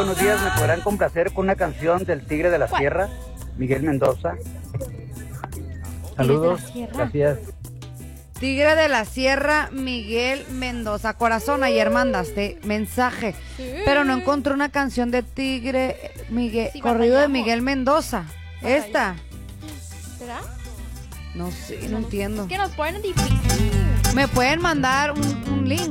buenos días. ¿Me podrán complacer con una canción del Tigre de la Sierra, Miguel Mendoza? Saludos, gracias. Tigre de la Sierra, Miguel Mendoza. Corazón, ayer mandaste mensaje, pero no encontré una canción de Tigre, Miguel, sí, corrido de Miguel Mendoza. ¿Esta? ¿Será? No sé, no entiendo. Es que nos ponen difícil. ¿Me pueden mandar un link?